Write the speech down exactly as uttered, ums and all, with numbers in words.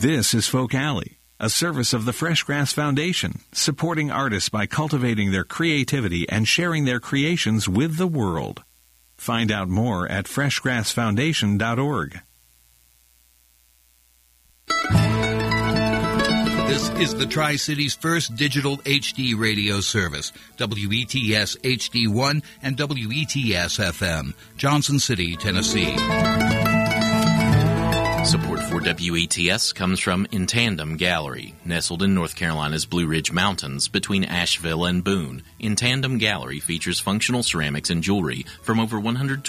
This is Folk Alley, a service of the Fresh Grass Foundation, supporting artists by cultivating their creativity and sharing their creations with the world. Find out more at fresh grass foundation dot org. This is the Tri-City's first digital H D radio service, W E T S H D one and W E T S F M, Johnson City, Tennessee. Support for W E T S comes from In Tandem Gallery, nestled in North Carolina's Blue Ridge Mountains between Asheville and Boone. In Tandem Gallery features functional ceramics and jewelry from over one hundred